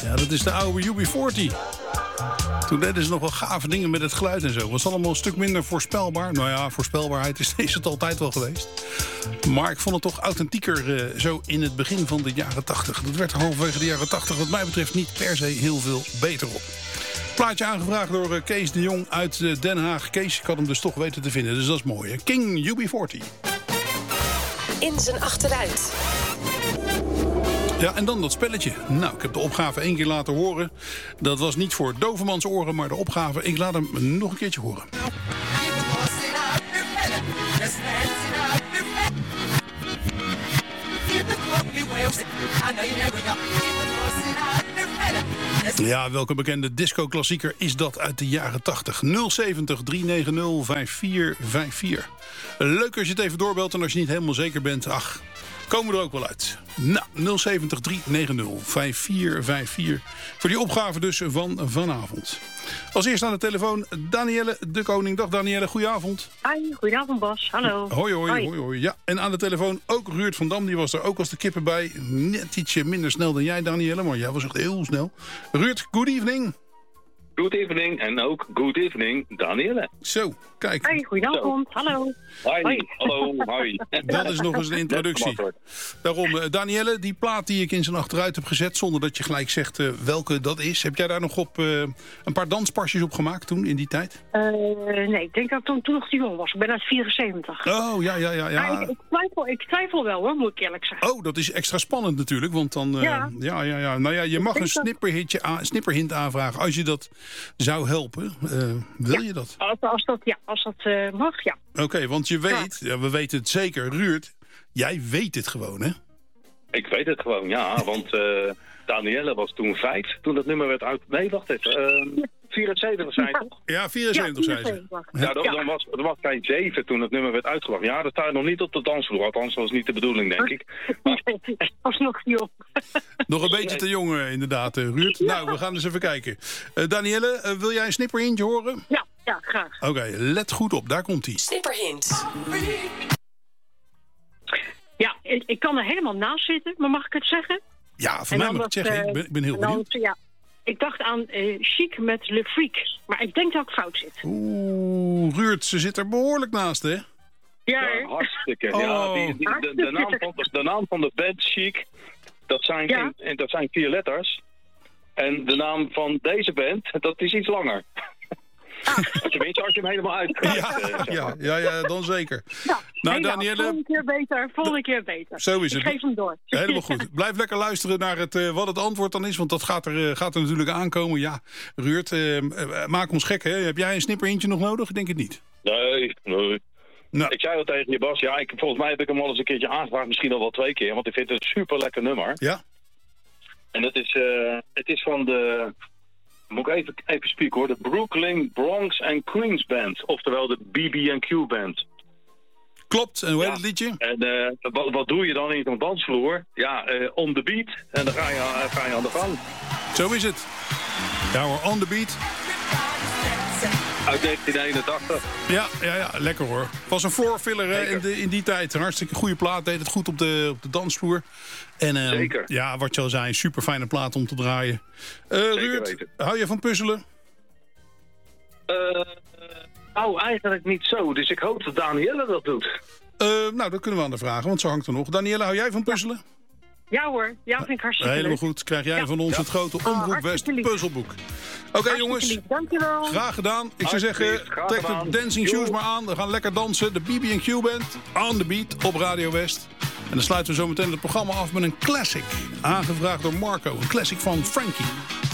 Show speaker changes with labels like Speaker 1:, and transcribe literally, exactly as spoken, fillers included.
Speaker 1: Ja, dat is de oude U B veertig. Toen deden ze nog wel gave dingen met het geluid en zo. Het was allemaal een stuk minder voorspelbaar. Nou ja, voorspelbaarheid is, is het altijd wel geweest. Maar ik vond het toch authentieker uh, zo in het begin van de jaren tachtig. Dat werd er halverwege de jaren tachtig wat mij betreft niet per se heel veel beter op. Plaatje aangevraagd door uh, Kees de Jong uit uh, Den Haag. Kees, ik had hem dus toch weten te vinden, dus dat is mooi. Hè? King U B veertig.
Speaker 2: In zijn achteruit.
Speaker 1: Ja, en dan dat spelletje. Nou, ik heb de opgave één keer laten horen. Dat was niet voor dovemans oren, maar de opgave, ik laat hem nog een keertje horen. Ja, welke bekende disco-klassieker is dat uit de jaren tachtig? nul zeventig drie negen nul vijf vier vijf vier. Leuk als je het even doorbelt en als je niet helemaal zeker bent, ach, komen we er ook wel uit. Nou, nul zeventig drie negen nul vijf vier vijf vier. Voor die opgave dus van vanavond. Als eerste aan de telefoon Danielle de Koning. Dag Danielle, goedenavond.
Speaker 3: Hoi, goedenavond Bas, hallo.
Speaker 1: Hoi, hoi,
Speaker 3: hoi,
Speaker 1: hoi, hoi. Ja, en aan de telefoon ook Ruud van Dam, die was er ook als de kippen bij. Net ietsje minder snel dan jij Danielle, maar jij was echt heel snel. Ruud, good evening.
Speaker 4: Good evening en ook good evening, Danielle.
Speaker 1: Zo, kijk.
Speaker 3: Hoi, goedenavond, hallo.
Speaker 4: Hoi,
Speaker 3: hoi.
Speaker 4: hallo, hoi.
Speaker 1: Dat is nog eens een introductie. Daarom, uh, Danielle, die plaat die ik in zijn achteruit heb gezet, zonder dat je gelijk zegt uh, welke dat is. Heb jij daar nog op uh, een paar danspasjes op gemaakt toen, in die tijd?
Speaker 3: Uh, nee, ik denk dat ik toen, toen nog te jong was. Ik ben uit vierenzeventig.
Speaker 1: Oh, ja, ja, ja. ja.
Speaker 3: Maar ik, ik, twijfel, ik twijfel wel hoor, moet ik eerlijk zeggen.
Speaker 1: Oh, dat is extra spannend natuurlijk, want dan... Uh,
Speaker 3: ja.
Speaker 1: ja, ja, ja. Nou ja, je mag een snipperhitje aan, snipperhint aanvragen als je dat zou helpen. Uh, wil
Speaker 3: ja.
Speaker 1: je dat?
Speaker 3: Als, als dat, ja, als dat uh, mag, ja.
Speaker 1: Oké, okay, want je weet, ja. Ja, we weten het zeker, Ruud, jij weet het gewoon, hè?
Speaker 4: Ik weet het gewoon, ja, want uh, Danielle was toen vijf, toen dat nummer werd uit... Nee, wacht even, uh, vierenzeventig zei je toch?
Speaker 1: Ja, vierenzeventig
Speaker 4: ja,
Speaker 1: zei ze.
Speaker 4: Ja, dan, dan was, er was geen zeven toen het nummer werd uitgebracht. Ja, dat sta je nog niet op de dansvloer, althans, dat was niet de bedoeling, denk ik.
Speaker 3: Maar... Nee, was nog jong.
Speaker 1: Nog een beetje te jong, inderdaad, Ruud. Ja. Nou, we gaan eens even kijken. Uh, Danielle, uh, wil jij een snipperhintje horen?
Speaker 3: Ja, ja, graag.
Speaker 1: Oké, okay, let goed op, daar komt-ie.
Speaker 2: Snipperhint.
Speaker 3: Ja, ik, ik kan er helemaal naast zitten, maar mag ik het zeggen?
Speaker 1: Ja, voor mij mag ik het zeggen. Uh, ik, ben, ik ben heel benieuwd.
Speaker 3: Ja, ik dacht aan uh, Chic met Le Freak, maar ik denk dat ik fout zit.
Speaker 1: Oeh, Ruud, ze zit er behoorlijk naast, hè?
Speaker 3: Ja,
Speaker 4: ja hartstikke. Oh. Ja, die, die, de, de, naam van, de naam van de band Chic, dat zijn, ja. in, dat zijn vier letters. En de naam van deze band, dat is iets langer. Ah. Tenminste, als je hem helemaal uitkrijgt.
Speaker 1: Ja, uh, ja, ja, ja, dan zeker.
Speaker 3: Ja,
Speaker 1: nou,
Speaker 3: hey,
Speaker 1: Danielle...
Speaker 3: Volgende keer beter, volgende keer beter.
Speaker 1: Zo is het.
Speaker 3: Ik geef hem door.
Speaker 1: Helemaal goed. Blijf lekker luisteren naar het, uh, wat het antwoord dan is, want dat gaat er, uh, gaat er natuurlijk aankomen. Ja, Ruud, uh, uh, maak ons gek, hè? Heb jij een snipperhintje nog nodig? Ik denk het niet.
Speaker 4: Nee, nee.
Speaker 1: Nou.
Speaker 4: Ik zei al tegen je, Bas, ja, ik, volgens mij heb ik hem al eens een keertje aangevraagd, misschien al wel twee keer, want ik vind het een super lekker nummer.
Speaker 1: Ja.
Speaker 4: En het is, uh, het is van de... Moet ik even, even spieken hoor. De Brooklyn, Bronx and Queens Band. Oftewel de B B Q Band.
Speaker 1: Klopt. En hoe heet
Speaker 4: ja.
Speaker 1: het liedje?
Speaker 4: En uh, wat, wat doe je dan in zo'n dansvloer? Ja, uh, on the beat. En dan ga je, uh, ga je aan de gang.
Speaker 1: Zo is het. Ja hoor, on the beat.
Speaker 4: Uit negentien eenentachtig.
Speaker 1: Ja, ja, ja, lekker hoor. Het was een floorfiller hè, in, de, in die tijd. Een hartstikke goede plaat. Deed het goed op de, op de dansvloer. En um,
Speaker 4: Zeker.
Speaker 1: Ja, wat je al zei, een super fijne plaat om te draaien. Uh, Ruud, weten. Hou je van puzzelen?
Speaker 4: Uh, nou, eigenlijk niet zo. Dus ik hoop dat Danielle dat doet.
Speaker 1: Uh, nou, dat kunnen we aan de vragen, want zo hangt er nog. Danielle, hou jij van puzzelen?
Speaker 3: Ja. Ja hoor, ja, vind ik hartstikke
Speaker 1: Helemaal
Speaker 3: leuk.
Speaker 1: goed. Krijg jij ja. van ons ja. het grote Omroep oh, West puzzelboek. Oké okay, jongens.
Speaker 3: Lief. Dankjewel.
Speaker 1: Graag gedaan. Ik zou zeggen, trek de dancing shoes jo. maar aan. We gaan lekker dansen. De B B Q Band, On The Beat op Radio West. En dan sluiten we zo meteen het programma af met een classic. Aangevraagd door Marco. Een classic van Frankie.